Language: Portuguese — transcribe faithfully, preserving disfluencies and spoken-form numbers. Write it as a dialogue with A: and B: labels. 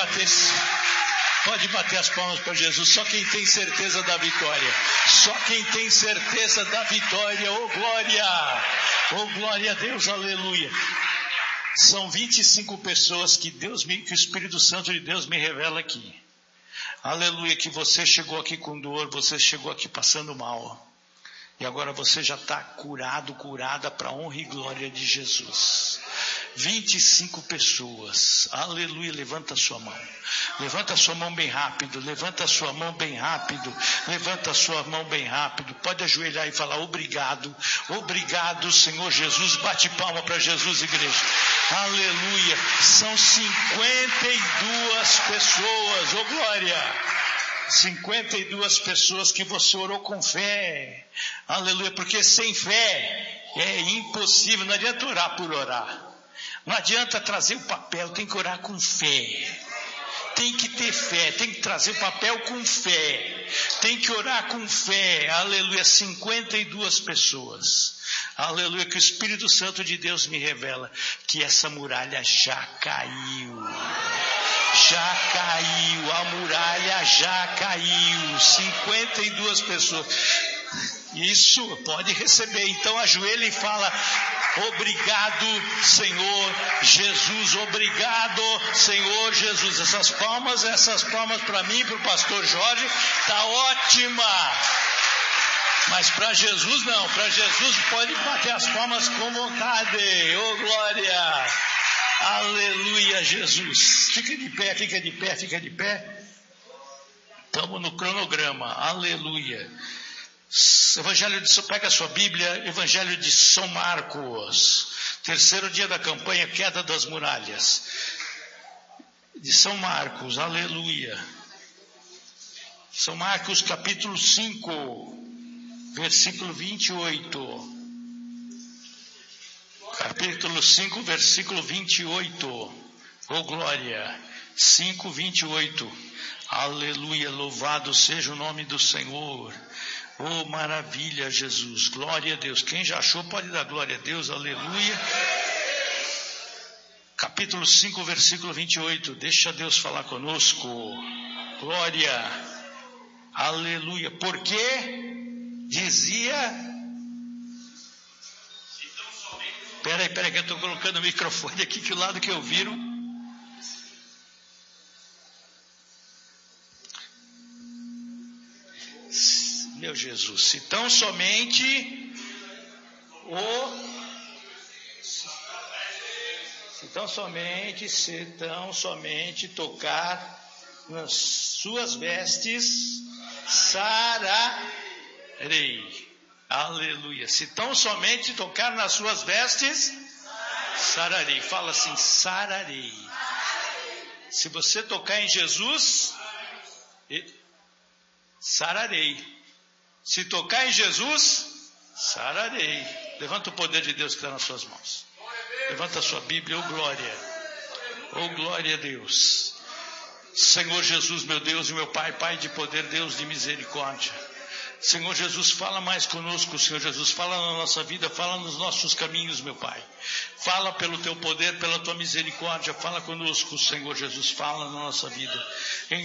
A: bater, pode bater as palmas para Jesus. Só quem tem certeza da vitória. Só quem tem certeza da vitória. Oh glória! Oh glória a Deus, aleluia. São vinte e cinco pessoas que Deus me, que o Espírito Santo de Deus me revela aqui. Aleluia, que você chegou aqui com dor, você chegou aqui passando mal. E agora você já está curado, curada para a honra e glória de Jesus. vinte e cinco pessoas, aleluia, levanta a sua mão, levanta a sua mão bem rápido, levanta a sua mão bem rápido, levanta a sua mão bem rápido, pode ajoelhar e falar obrigado, obrigado Senhor Jesus, bate palma para Jesus, igreja, aleluia, são cinquenta e duas pessoas, oh glória, cinquenta e duas pessoas que você orou com fé, aleluia, porque sem fé é impossível, não adianta orar por orar, não adianta trazer o papel, tem que orar com fé, tem que ter fé, tem que trazer o papel com fé, tem que orar com fé, aleluia, cinquenta e duas pessoas, aleluia, que o Espírito Santo de Deus me revela que essa muralha já caiu, já caiu, a muralha já caiu, cinquenta e duas pessoas, isso, pode receber, então ajoelha e fala, obrigado Senhor Jesus, obrigado Senhor Jesus, essas palmas, essas palmas para mim e para o pastor Jorge, tá ótima, mas para Jesus não, para Jesus pode bater as palmas com vontade, oh glória, aleluia Jesus, fica de pé, fica de pé, fica de pé, estamos no cronograma, aleluia. Evangelho de, pega a sua Bíblia, Evangelho de São Marcos, terceiro dia da campanha, queda das muralhas, de São Marcos, aleluia, São Marcos capítulo cinco, versículo vinte e oito, capítulo cinco, versículo vinte e oito, oh glória, cinco, vinte e oito, aleluia, louvado seja o nome do Senhor. Oh, maravilha, Jesus, glória a Deus. Quem já achou pode dar glória a Deus, aleluia. Capítulo cinco, versículo vinte e oito, deixa Deus falar conosco, glória, aleluia, porque dizia, peraí, peraí que eu estou colocando o microfone aqui, que o lado que eu viro, meu Jesus, se tão somente o se tão somente se tão somente tocar nas suas vestes, sararei, aleluia, se tão somente tocar nas suas vestes, sararei, fala assim, sararei, se você tocar em Jesus, sararei. Se tocar em Jesus, sararei. Levanta o poder de Deus que está nas suas mãos. Levanta a sua Bíblia, oh glória. Oh glória a Deus. Senhor Jesus, meu Deus e meu Pai, Pai de poder, Deus de misericórdia. Senhor Jesus, fala mais conosco, Senhor Jesus, fala na nossa vida, fala nos nossos caminhos, meu Pai. Fala pelo teu poder, pela tua misericórdia, fala conosco, Senhor Jesus, fala na nossa vida. Em